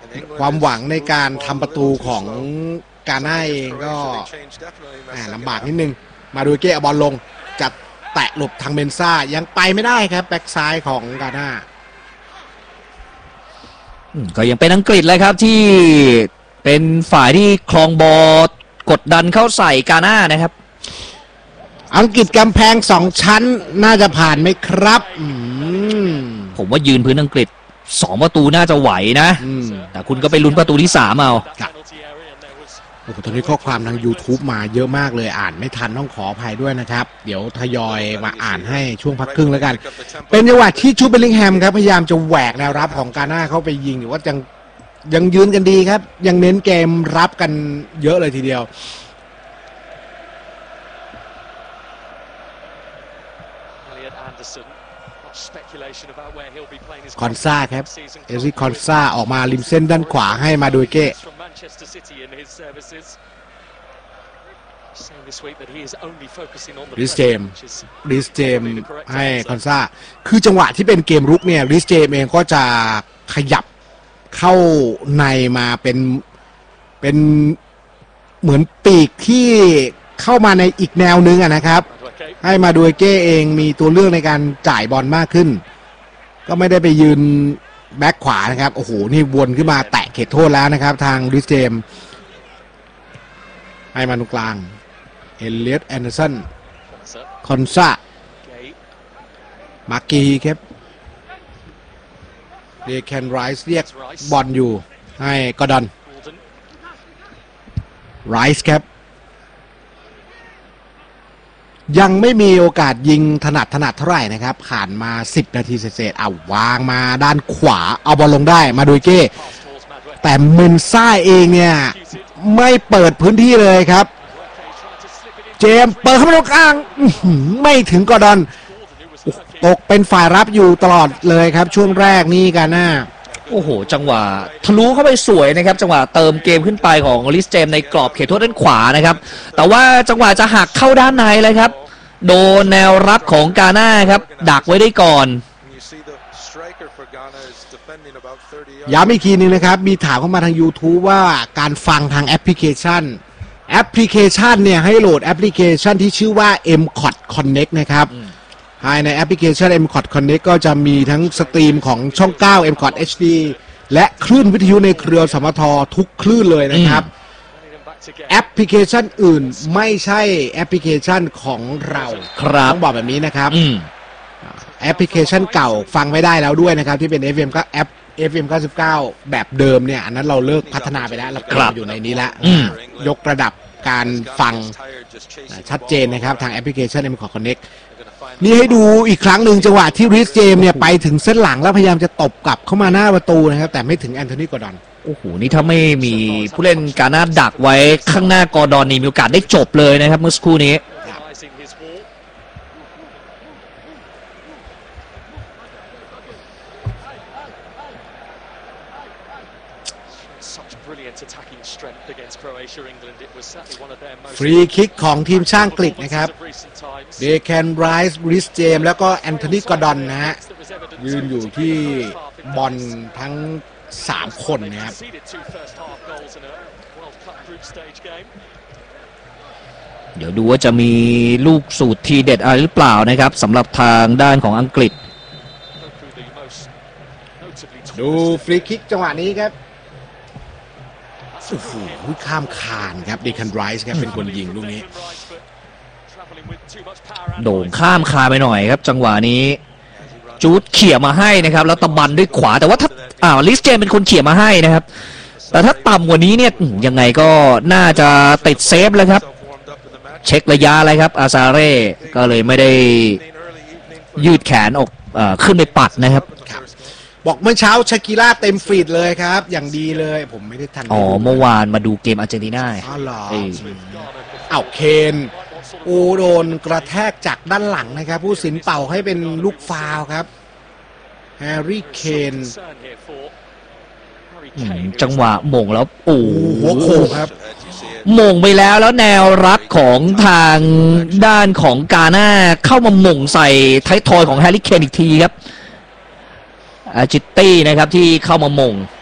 ความหวังในการทำประตูของกาน่าเองก็ลำบากนิดนึงมาดูเก้เอาบอลลงจัดแตะหลบทางเมนซ่ายังไปไม่ได้ครับแบ็กซ้ายของกาน่าก็ยังเป็นอังกฤษเลยครับที่เป็นฝ่ายที่ครองบอลกดดันเข้าใส่กาน่านะครับอังกฤษกำแพง2ชั้นน่าจะผ่านไหมครับผมว่ายืนพื้นอังกฤษ2ประตูน่าจะไหวนะแต่คุณก็ไปลุ้นประตูที่3เอาโอ้โหตอนนี้ข้อความทาง YouTube มาเยอะมากเลยอ่านไม่ทันต้องขออภัยด้วยนะครับเดี๋ยวทยอยมาอ่านให้ช่วงพักครึ่งแล้วกันเป็นจังหวะที่จูดเบลลิงแฮมครับพยายามจะแหวกแนวรับของกาน่าเข้าไปยิงหรือว่ายังยืนกันดีครับยังเน้นเกมรับกันเยอะเลยทีเดียวคอนซาครับเอซิคอนซาออกมาริมเส้นด้านขวาให้มาโดยเก้ริสเจมให้คอนซาคือจังหวะที่เป็นเกมรุกเนี่ยริสเจมเองก็จะขยับเข้าในมาเป็นเหมือนปีกที่เข้ามาในอีกแนวนึงนะครับให้มาดูเก้เองมีตัวเลือกในการจ่ายบอลมากขึ้นก็ไม่ได้ไปยืนแบ็คขวานะครับโอ้โหนี่วนขึ้นมาแตะเขตโทษแล้วนะครับทางริสเจมให้มาตรงกลางเอเลียตแอนเดอร์สันคอนซามาร์กีครับเดแคนไรส์เรียกบอลอยู่ให้กอร์ดอนไรส์ครับยังไม่มีโอกาสยิงถนัดเท่าไหร่นะครับผ่านมา10นาทีเศษเอาวางมาด้านขวาเอาบอลลงได้มาโดยเก้แต่เมนซ่าเองเนี่ยไม่เปิดพื้นที่เลยครับเจมเปิดเข้ามาตรงกลางไม่ถึงกอร์ดอนตกเป็นฝ่ายรับอยู่ตลอดเลยครับช่วงแรกนี่กันนะโอ้โหจังหวะทะลุเข้าไปสวยนะครับจังหวะเติมเกมขึ้นไปของลิสเจมในกรอบเขตโทษด้านขวานะครับแต่ว่าจังหวะจะหักเข้าด้านในเลยครับโดนแนวรับของกาน่าครับดักไว้ได้ก่อนย้ำอีกทีนึงนะครับมีถามเข้ามาทาง YouTube ว่าการฟังทางแอปพลิเคชันเนี่ยให้โหลดแอปพลิเคชันที่ชื่อว่า MCOT Connect นะครับภายในแอปพลิเคชัน MCOT Connect ก็จะมีทั้งสตรีมของช่อง 9 MCOT HD และคลื่นวิทยุในเครือสมททุกคลื่นเลยนะครับแอปพลิเคชันอื่นไม่ใช่แอปพลิเคชันของเราต้องบอกแบบนี้นะครับแอปพลิเคชันเก่าฟังไม่ได้แล้วด้วยนะครับที่เป็น FM ก็แอป FM 99แบบเดิมเนี่ยอันนั้นเราเลิกพัฒนาไปแล้วเราเปลี่ยนอยู่ในนี้แล้วยกระดับการฟังชัดเจนนะครับทางแอปพลิเคชัน MCOT Connect นี่ให้ดูอีกครั้งหนึ่งจังหวะที่ริสเจมเนี่ยไปถึงเส้นหลังแล้วพยายามจะตบกลับเข้ามาหน้าประตูนะครับแต่ไม่ถึงแอนโทนีกอร์ดอนโอ้โหนี่ถ้าไม่มีผู้เล่นกาน่าดักไว้ข้างหน้ากอร์ดอนนี่มีโอกาสได้จบเลยนะครับเมื่อสักครู่นี้ฟรีคิกของทีมชาติอังกฤษนะครับเดแคนไรส์ริสเจมแล้วก็แอนโทนีกอร์ดอนนะฮะยืนอยู่ที่บอลทั้ง3คนนะครับเดี๋ยวดูว่าจะมีลูกสูตรทีเด็ดอะไรหรือเปล่านะครับสำหรับทางด้านของอังกฤษดูฟรีคิกจังหวะนี้ครับโอ้โหข้ามคานครับเดแคนไรส์ครับเป็นคนยิงลูกนี้โด่งข้ามคาไปหน่อยครับจังหวะนี้จูดเขี่ยมาให้นะครับแล้วตะบันด้วยขวาแต่ว่าถ้าลิสเจมเป็นคนเขี่ยมาให้นะครับแต่ถ้าต่ำกว่านี้เนี่ยยังไงก็น่าจะติดเซฟแล้วครับเช็คระยะอะไรครับอาซาเร่ก็เลยไม่ได้ยืดแขนออกขึ้นไปปัดนะครับบอกเมื่อเช้าชากิล่าเต็มฟีดเลยครับอย่างดีเลยผมไม่ได้ทันเมื่อวานมาดูเกมอาร์เจนตินาเคนโดนกระแทกจากด้านหลังนะครับผู้สินเป่าให้เป็นลูกฟาวล์ครับแฮร์รี่เคนจังหวะหม่งแล้วหัวโขกครับหม่งไปแล้วแนวรับของทางด้านของกาน่าเข้ามาหม่งใส่ท้ายทอยของแฮร์รี่เคนอีกทีครับอาจิตตี้นะครับที่เข้ามาหม่ง